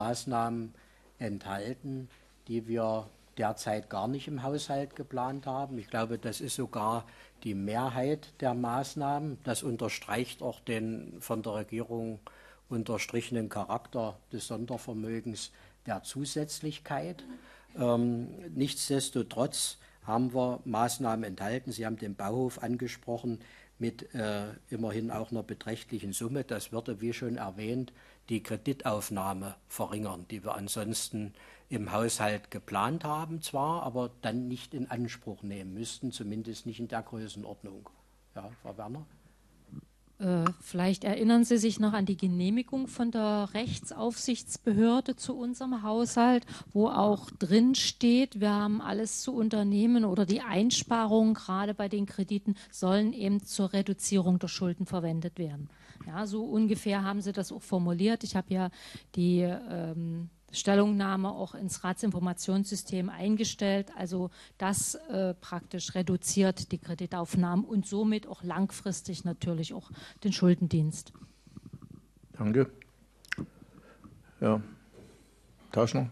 Maßnahmen enthalten, die wir derzeit gar nicht im Haushalt geplant haben. Ich glaube, das ist sogar die Mehrheit der Maßnahmen. Das unterstreicht auch den von der Regierung unterstrichenen Charakter des Sondervermögens der Zusätzlichkeit. Nichtsdestotrotz haben wir Maßnahmen enthalten. Sie haben den Bauhof angesprochen mit immerhin auch einer beträchtlichen Summe. Das würde, wie schon erwähnt, die Kreditaufnahme verringern, die wir ansonsten im Haushalt geplant haben zwar, aber dann nicht in Anspruch nehmen müssten, zumindest nicht in der Größenordnung. Ja, Frau Werner? Vielleicht erinnern Sie sich noch an die Genehmigung von der Rechtsaufsichtsbehörde zu unserem Haushalt, wo auch drin steht, wir haben alles zu unternehmen oder die Einsparungen gerade bei den Krediten sollen eben zur Reduzierung der Schulden verwendet werden. Ja, so ungefähr haben Sie das auch formuliert. Ich habe ja die Stellungnahme auch ins Ratsinformationssystem eingestellt. Also das praktisch reduziert die Kreditaufnahmen und somit auch langfristig natürlich auch den Schuldendienst. Danke. Ja, Tauschner.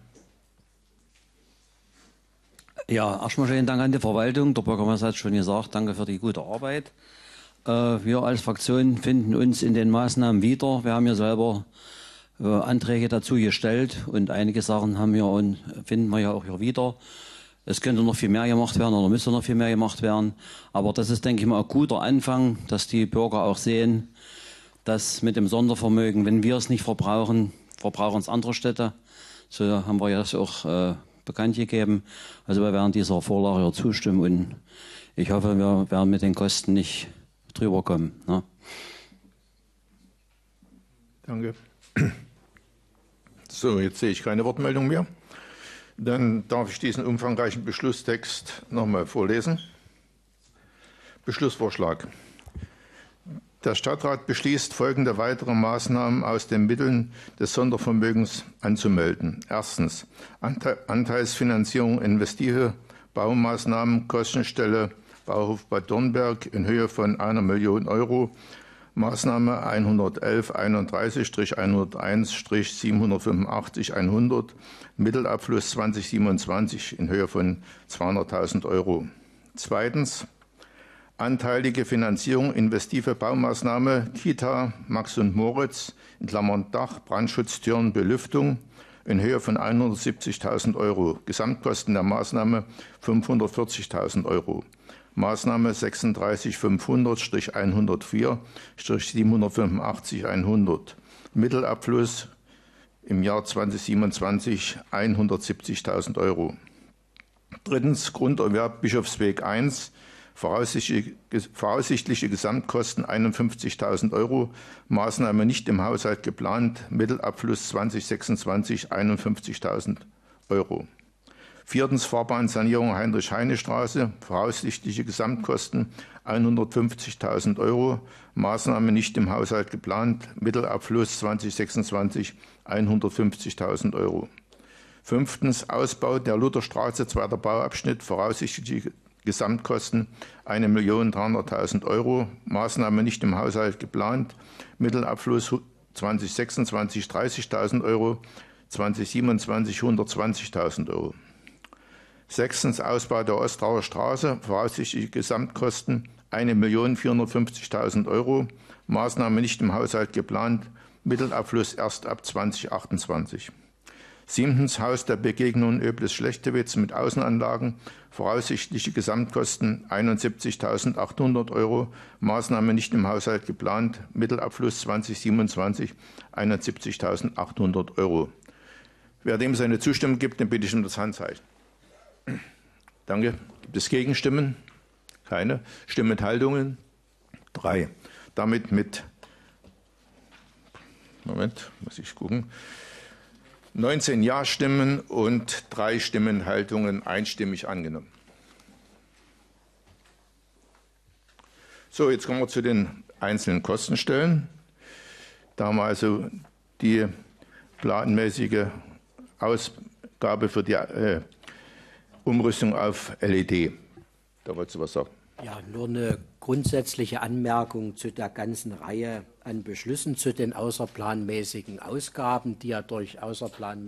Ja, erstmal schönen Dank an die Verwaltung. Der Bürgermeister hat schon gesagt, danke für die gute Arbeit. Wir als Fraktion finden uns in den Maßnahmen wieder. Wir haben ja selber Anträge dazu gestellt und einige Sachen haben wir und finden wir ja auch hier wieder. Es könnte noch viel mehr gemacht werden oder müsste noch viel mehr gemacht werden. Aber das ist, denke ich mal, ein guter Anfang, dass die Bürger auch sehen, dass mit dem Sondervermögen, wenn wir es nicht verbrauchen, verbrauchen es andere Städte. So haben wir ja das auch bekannt gegeben. Also wir werden dieser Vorlage zustimmen und ich hoffe, wir werden mit den Kosten nicht drüber kommen. Ne? Danke. So, jetzt sehe ich keine Wortmeldung mehr. Dann darf ich diesen umfangreichen Beschlusstext nochmal vorlesen. Beschlussvorschlag. Der Stadtrat beschließt, folgende weitere Maßnahmen aus den Mitteln des Sondervermögens anzumelden. Erstens, Anteilsfinanzierung investive Baumaßnahmen, Kostenstelle Bauhof Bad Dornberg in Höhe von 1 Million Euro. Maßnahme 111-31-101-785-100, Mittelabfluss 2027 in Höhe von 200.000 Euro. Zweitens, anteilige Finanzierung investive Baumaßnahme Kita Max und Moritz in Klammern Dach, Brandschutztüren, Belüftung in Höhe von 170.000 Euro. Gesamtkosten der Maßnahme 540.000 Euro. Maßnahme 36504-104-785-100. Mittelabfluss im Jahr 2027 170.000 Euro. Drittens, Grunderwerb Bischofsweg 1, voraussichtliche Gesamtkosten 51.000 Euro, Maßnahme nicht im Haushalt geplant, Mittelabfluss 2026 51.000 Euro. Viertens, Fahrbahnsanierung Heinrich-Heine-Straße, voraussichtliche Gesamtkosten 150.000 Euro, Maßnahme nicht im Haushalt geplant, Mittelabfluss 2026 150.000 Euro. Fünftens, Ausbau der Lutherstraße, zweiter Bauabschnitt, voraussichtliche Gesamtkosten 1.300.000 Euro, Maßnahme nicht im Haushalt geplant, Mittelabfluss 2026 30.000 Euro, 2027 120.000 Euro. Sechstens, Ausbau der Ostrauer Straße, voraussichtliche Gesamtkosten 1.450.000 Euro, Maßnahme nicht im Haushalt geplant, Mittelabfluss erst ab 2028. Siebtens, Haus der Begegnung Oebles-Schlechtewitz mit Außenanlagen, voraussichtliche Gesamtkosten 71.800 Euro, Maßnahme nicht im Haushalt geplant, Mittelabfluss 2027 71.800 Euro. Wer dem seine Zustimmung gibt, den bitte ich um das Handzeichen. Danke. Gibt es Gegenstimmen? Keine. Stimmenthaltungen? 3. Damit mit, Moment, muss ich gucken, 19 Ja-Stimmen und 3 Stimmenthaltungen einstimmig angenommen. So, jetzt kommen wir zu den einzelnen Kostenstellen. Da haben wir also die planmäßige Ausgabe für die Umrüstung auf LED. Da wolltest du was sagen? Ja, nur eine grundsätzliche Anmerkung zu der ganzen Reihe an Beschlüssen zu den außerplanmäßigen Ausgaben, die ja durch außerplanmäßige